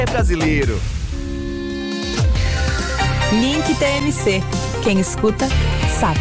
é brasileiro. Link TMC. Quem escuta, sabe.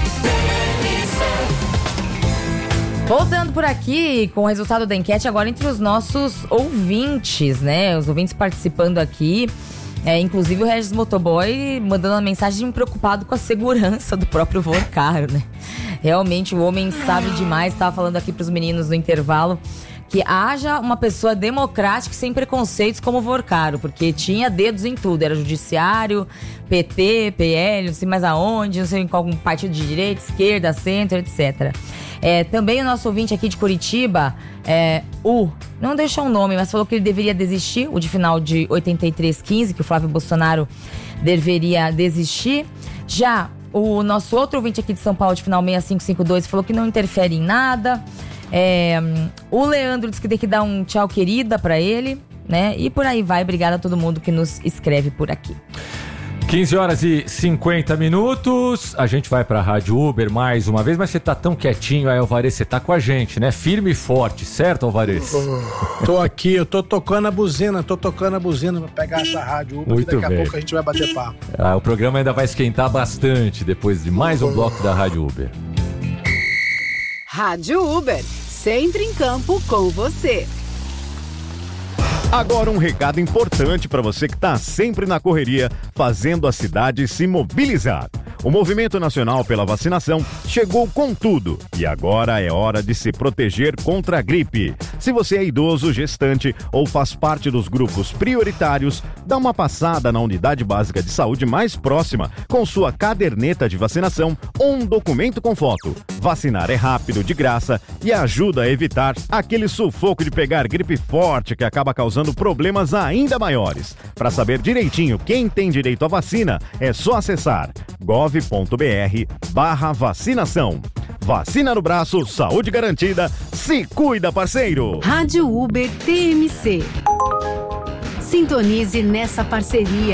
Voltando por aqui com o resultado da enquete agora entre os nossos ouvintes, né? Os ouvintes participando aqui. Inclusive o Regis Motoboy mandando uma mensagem preocupado com a segurança do próprio Vorcaro, né? Realmente o homem sabe demais. Estava falando aqui pros meninos no intervalo que haja uma pessoa democrática e sem preconceitos como o Vorcaro, porque tinha dedos em tudo, era judiciário, PT, PL, não sei mais aonde, não sei em qual partido de direita, esquerda, centro, etc. Também o nosso ouvinte aqui de Curitiba, não deixou o nome, mas falou que ele deveria desistir, o de final de 8315, que o Flávio Bolsonaro deveria desistir. Já o nosso outro ouvinte aqui de São Paulo, de final 6552, falou que não interfere em nada. O Leandro disse que tem que dar um tchau querida pra ele, né? E por aí vai. Obrigada a todo mundo que nos escreve por aqui. 15h50. A gente vai pra Rádio Uber mais uma vez, mas você tá tão quietinho aí, Alvarez, você tá com a gente, né? Firme e forte, certo, Alvarez? Tô aqui, eu tô tocando a buzina pra pegar essa Rádio Uber. Muito daqui bem. a pouco a gente vai bater papo. O programa ainda vai esquentar bastante depois de mais um bloco da Rádio Uber. Rádio Uber, sempre em campo com você. Agora um recado importante para você que está sempre na correria, fazendo a cidade se mobilizar. O Movimento Nacional pela Vacinação chegou com tudo e agora é hora de se proteger contra a gripe. Se você é idoso, gestante ou faz parte dos grupos prioritários, dá uma passada na unidade básica de saúde mais próxima com sua caderneta de vacinação ou um documento com foto. Vacinar é rápido, de graça e ajuda a evitar aquele sufoco de pegar gripe forte que acaba causando problemas ainda maiores. Para saber direitinho quem tem direito à vacina, é só acessar gov.br/vacinação. Vacina no braço, saúde garantida, se cuida, parceiro! Rádio Uber TMC. Sintonize nessa parceria.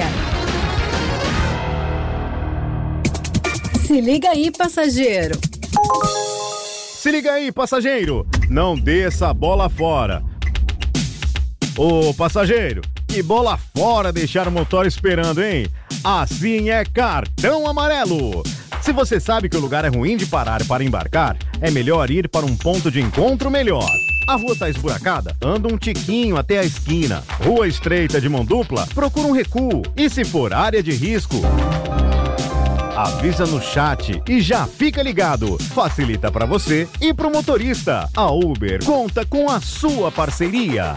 Se liga aí, passageiro. Se liga aí, passageiro! Não desça a bola fora. Ô, passageiro, que bola fora deixar o motor esperando, hein? Assim é cartão amarelo! Se você sabe que o lugar é ruim de parar para embarcar, é melhor ir para um ponto de encontro melhor. A rua tá esburacada? Anda um tiquinho até a esquina. Rua estreita de mão dupla? Procura um recuo. E se for área de risco, avisa no chat e já fica ligado. Facilita para você e pro motorista. A Uber conta com a sua parceria.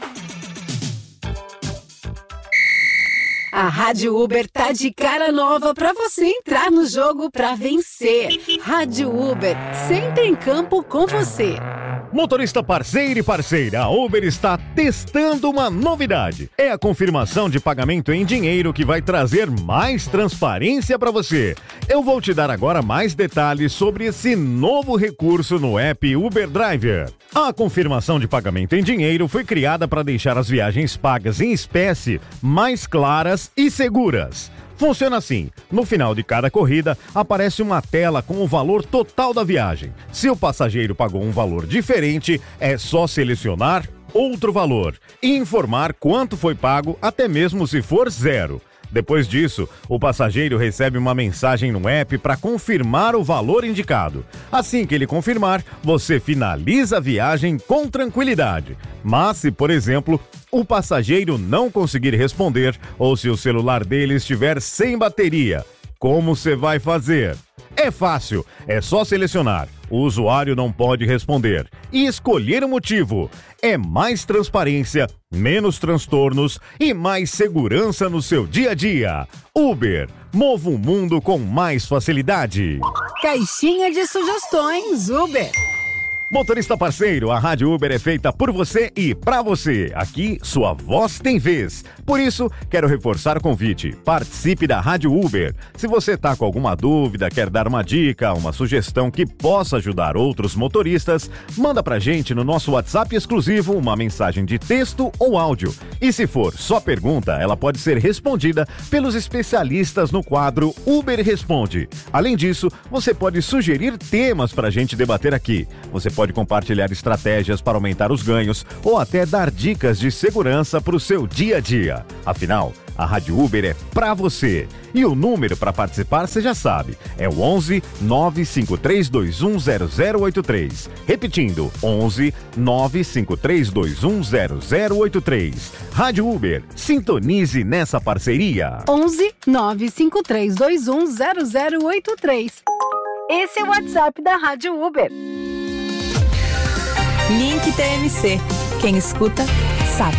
A Rádio Uber tá de cara nova pra você entrar no jogo pra vencer. Rádio Uber, sempre em campo com você. Motorista parceiro e parceira, a Uber está testando uma novidade. É a confirmação de pagamento em dinheiro que vai trazer mais transparência para você. Eu vou te dar agora mais detalhes sobre esse novo recurso no app Uber Driver. A confirmação de pagamento em dinheiro foi criada para deixar as viagens pagas em espécie mais claras e seguras. Funciona assim: no final de cada corrida aparece uma tela com o valor total da viagem. Se o passageiro pagou um valor diferente, é só selecionar outro valor e informar quanto foi pago, até mesmo se for zero. Depois disso, o passageiro recebe uma mensagem no app para confirmar o valor indicado. Assim que ele confirmar, você finaliza a viagem com tranquilidade. Mas se, por exemplo, o passageiro não conseguir responder ou se o celular dele estiver sem bateria, como você vai fazer? É fácil, é só selecionar "O usuário não pode responder" e escolher o motivo. É mais transparência, menos transtornos e mais segurança no seu dia a dia. Uber, mova o mundo com mais facilidade. Caixinha de sugestões Uber. Motorista parceiro, a Rádio Uber é feita por você e pra você. Aqui, sua voz tem vez. Por isso, quero reforçar o convite. Participe da Rádio Uber. Se você tá com alguma dúvida, quer dar uma dica, uma sugestão que possa ajudar outros motoristas, manda pra gente no nosso WhatsApp exclusivo uma mensagem de texto ou áudio. E se for só pergunta, ela pode ser respondida pelos especialistas no quadro Uber Responde. Além disso, você pode sugerir temas pra gente debater aqui. Você pode pode compartilhar estratégias para aumentar os ganhos ou até dar dicas de segurança para o seu dia a dia. Afinal, a Rádio Uber é pra você. E o número para participar você já sabe, é o 11 95321 0083. Repetindo, 11 95321 0083. Rádio Uber, sintonize nessa parceria. 11 95321 0083. Esse é o WhatsApp da Rádio Uber. Link TMC. Quem escuta, sabe.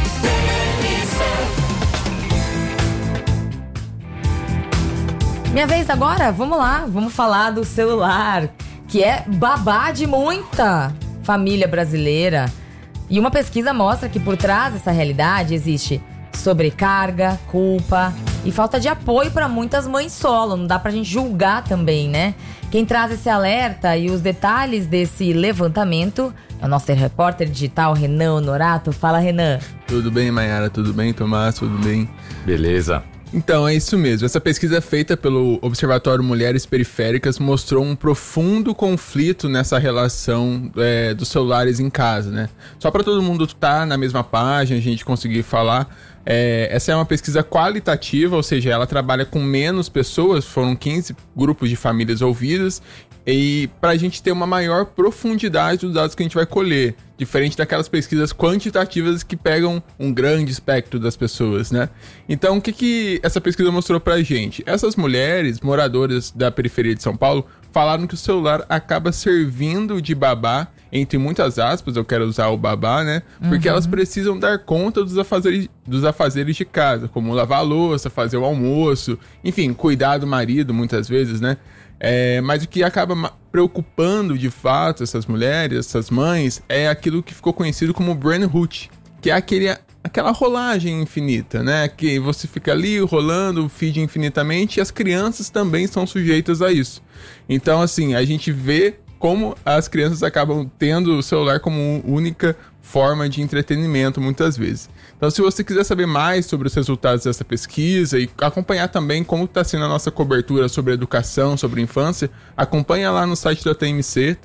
Minha vez agora? Vamos lá, vamos falar do celular, que é babá de muita família brasileira. E uma pesquisa mostra que por trás dessa realidade existe sobrecarga, culpa e falta de apoio para muitas mães solo. Não dá pra gente julgar também, né? Quem traz esse alerta e os detalhes desse levantamento é o nosso repórter digital, Renan Honorato. Fala, Renan. Tudo bem, Mayara? Tudo bem, Tomás? Tudo bem? Beleza. Então, é isso mesmo. Essa pesquisa feita pelo Observatório Mulheres Periféricas mostrou um profundo conflito nessa relação dos celulares em casa, né? Só para todo mundo estar na mesma página, a gente conseguir falar, essa é uma pesquisa qualitativa, ou seja, ela trabalha com menos pessoas, foram 15 grupos de famílias ouvidas, e para a gente ter uma maior profundidade dos dados que a gente vai colher, diferente daquelas pesquisas quantitativas que pegam um grande espectro das pessoas, né? Então, o que essa pesquisa mostrou pra gente? Essas mulheres, moradoras da periferia de São Paulo, falaram que o celular acaba servindo de babá, entre muitas aspas, eu quero usar o babá, né? Porque elas precisam dar conta dos afazeres de casa, como lavar a louça, fazer o almoço, enfim, cuidar do marido, muitas vezes, né? Mas o que acaba preocupando de fato essas mulheres, essas mães, é aquilo que ficou conhecido como brain rot, que é aquela rolagem infinita, né? Que você fica ali rolando o feed infinitamente e as crianças também são sujeitas a isso. Então, assim, a gente vê como as crianças acabam tendo o celular como única forma de entretenimento muitas vezes. Então, se você quiser saber mais sobre os resultados dessa pesquisa e acompanhar também como está sendo a nossa cobertura sobre educação, sobre infância, acompanha lá no site da TMC,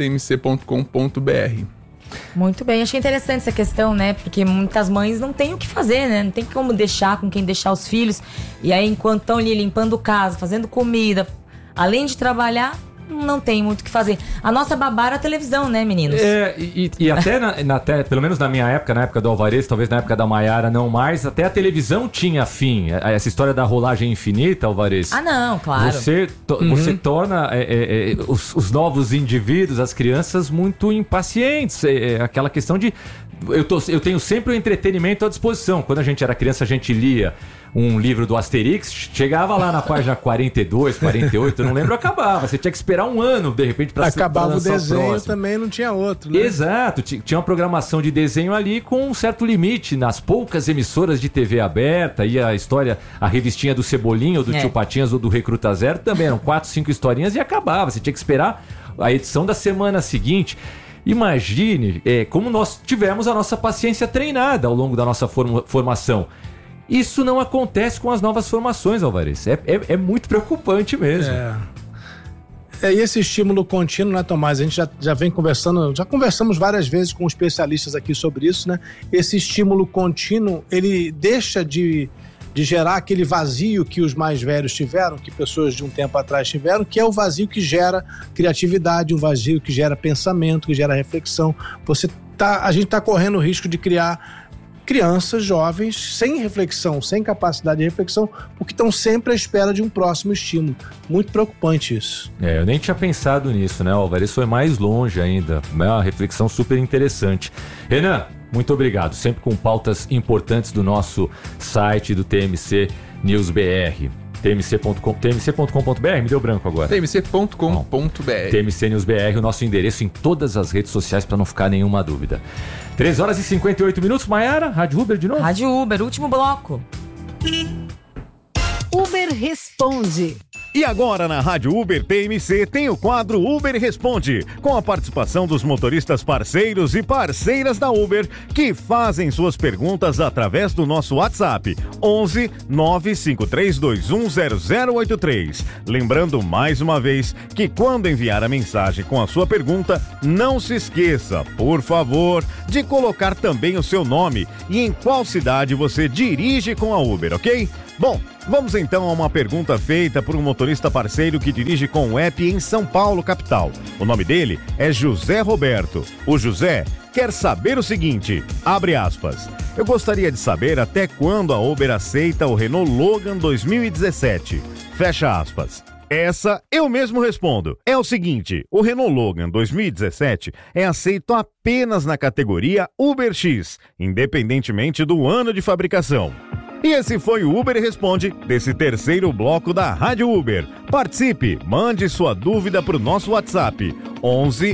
tmc.com.br. Muito bem, achei interessante essa questão, né? Porque muitas mães não têm o que fazer, né? Não tem como deixar com quem deixar os filhos. E aí, enquanto estão ali limpando casa, fazendo comida, além de trabalhar, não tem muito o que fazer. A nossa babá era a televisão, né, meninos? E até pelo menos na minha época, na época do Alvarez, talvez na época da Mayara não mais, até a televisão tinha fim. Essa história da rolagem infinita, Alvarez. Ah, não, claro. Você torna os novos indivíduos, as crianças, muito impacientes. Aquela questão de... Eu tenho sempre o entretenimento à disposição. Quando a gente era criança, a gente lia um livro do Asterix, chegava lá na página 42, 48, eu não lembro, acabava. Você tinha que esperar um ano, de repente, para acabava o desenho, também não tinha outro, né? Exato, tinha uma programação de desenho ali com um certo limite, nas poucas emissoras de TV aberta, e a história, a revistinha do Cebolinha, ou do Tio Patinhas, ou do Recruta Zero, também eram 4, 5 historinhas e acabava. Você tinha que esperar a edição da semana seguinte. Imagine como nós tivemos a nossa paciência treinada ao longo da nossa formação. Isso não acontece com as novas formações, Alvarez. É muito preocupante mesmo. E esse estímulo contínuo, né, Tomás? A gente já vem conversando, já conversamos várias vezes com especialistas aqui sobre isso, né? Esse estímulo contínuo, ele deixa de gerar aquele vazio que os mais velhos tiveram, que pessoas de um tempo atrás tiveram, que é o vazio que gera criatividade, um vazio que gera pensamento, que gera reflexão. A gente está correndo o risco de criar crianças, jovens, sem reflexão, sem capacidade de reflexão, porque estão sempre à espera de um próximo estímulo. Muito preocupante isso. Eu nem tinha pensado nisso, né, Alvarez? Foi mais longe ainda. É uma reflexão super interessante. Renan, muito obrigado. Sempre com pautas importantes do nosso site, do TMC News BR. tmc.com.br, me deu branco agora. tmc.com.br. TMC News BR, o nosso endereço em todas as redes sociais para não ficar nenhuma dúvida. 3 horas e 58 minutos, Mayara, Rádio Uber de novo? Rádio Uber, último bloco. Uber responde. E agora na Rádio Uber TMC tem o quadro Uber Responde, com a participação dos motoristas parceiros e parceiras da Uber que fazem suas perguntas através do nosso WhatsApp 11 95321 0083. Lembrando mais uma vez que quando enviar a mensagem com a sua pergunta, não se esqueça, por favor, de colocar também o seu nome e em qual cidade você dirige com a Uber, ok? Bom, vamos então a uma pergunta feita por um motorista parceiro que dirige com o app em São Paulo, capital. O nome dele é José Roberto. O José quer saber o seguinte, abre aspas, eu gostaria de saber até quando a Uber aceita o Renault Logan 2017. Fecha aspas. Essa eu mesmo respondo. É o seguinte, o Renault Logan 2017 é aceito apenas na categoria Uber X, independentemente do ano de fabricação. E esse foi o Uber Responde desse terceiro bloco da Rádio Uber. Participe, mande sua dúvida para o nosso WhatsApp 11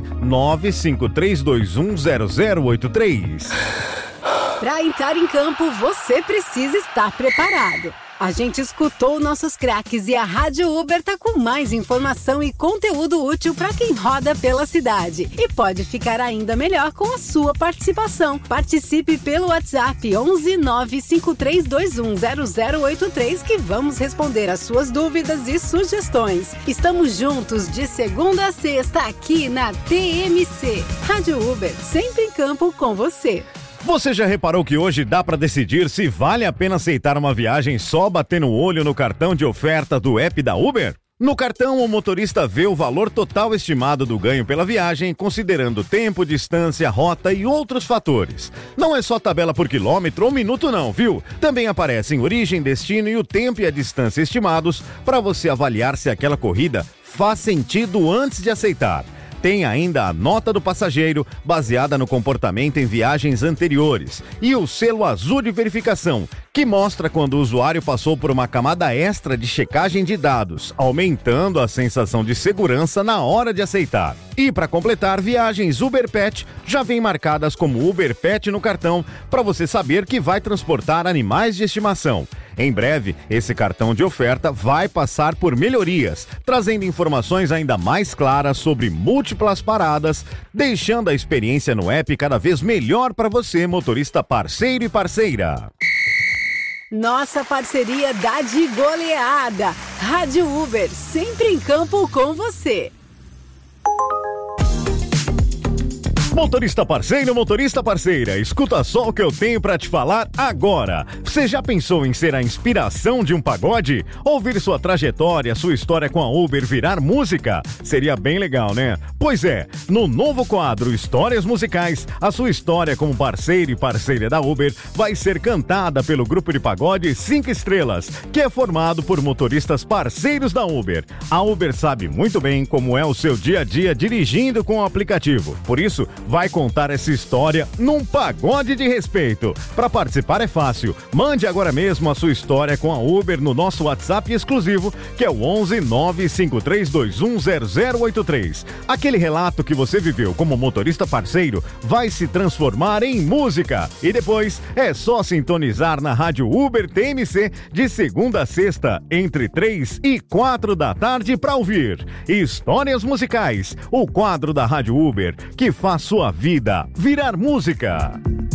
95321 0083. Para entrar em campo, você precisa estar preparado. A gente escutou nossos craques e a Rádio Uber tá com mais informação e conteúdo útil para quem roda pela cidade. E pode ficar ainda melhor com a sua participação. Participe pelo WhatsApp 11 95321 0083 que vamos responder as suas dúvidas e sugestões. Estamos juntos de segunda a sexta aqui na TMC. Rádio Uber, sempre em campo com você. Você já reparou que hoje dá para decidir se vale a pena aceitar uma viagem só batendo o olho no cartão de oferta do app da Uber? No cartão, o motorista vê o valor total estimado do ganho pela viagem, considerando tempo, distância, rota e outros fatores. Não é só tabela por quilômetro ou minuto não, viu? Também aparecem origem, destino e o tempo e a distância estimados para você avaliar se aquela corrida faz sentido antes de aceitar. Tem ainda a nota do passageiro, baseada no comportamento em viagens anteriores, e o selo azul de verificação, que mostra quando o usuário passou por uma camada extra de checagem de dados, aumentando a sensação de segurança na hora de aceitar. E para completar, viagens Uber Pet já vêm marcadas como Uber Pet no cartão, para você saber que vai transportar animais de estimação. Em breve, esse cartão de oferta vai passar por melhorias, trazendo informações ainda mais claras sobre múltiplas paradas, deixando a experiência no app cada vez melhor para você, motorista parceiro e parceira. Nossa parceria dá de goleada. Rádio Uber, sempre em campo com você. Motorista parceiro, motorista parceira, escuta só o que eu tenho pra te falar agora. Você já pensou em ser a inspiração de um pagode? Ouvir sua trajetória, sua história com a Uber virar música? Seria bem legal, né? Pois é, no novo quadro Histórias Musicais, a sua história como parceiro e parceira da Uber vai ser cantada pelo grupo de pagode 5 Estrelas, que é formado por motoristas parceiros da Uber. A Uber sabe muito bem como é o seu dia a dia dirigindo com o aplicativo. Por isso, vai contar essa história num pagode de respeito. Para participar é fácil. Mande agora mesmo a sua história com a Uber no nosso WhatsApp exclusivo, que é o 11 95321 0083. Aquele relato que você viveu como motorista parceiro vai se transformar em música. E depois é só sintonizar na Rádio Uber TMC de segunda a sexta, entre 3 e 4 da tarde para ouvir Histórias Musicais, o quadro da Rádio Uber que faz sua vida virar música.